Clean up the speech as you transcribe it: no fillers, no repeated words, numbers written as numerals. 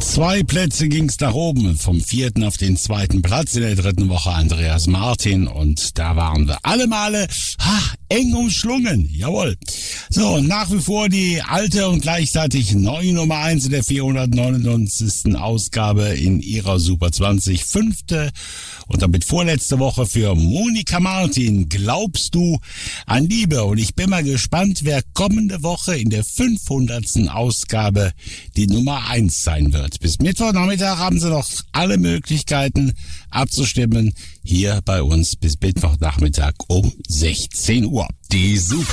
2 Plätze ging's nach oben, vom 4. auf den 2. Platz in der 3. Woche Andreas Martin, und da waren wir alle Male eng umschlungen, jawohl. So, und nach wie vor die alte und gleichzeitig neue Nummer 1 in der 499. Ausgabe in ihrer Super 20, 5. und damit vorletzte Woche für Monika Martin, Glaubst du an Liebe? Und ich bin mal gespannt, wer kommende Woche in der 500. Ausgabe die Nummer 1 sein wird. Bis Mittwochnachmittag haben Sie noch alle Möglichkeiten abzustimmen, hier bei uns bis Mittwochnachmittag um 16 Uhr. Die Super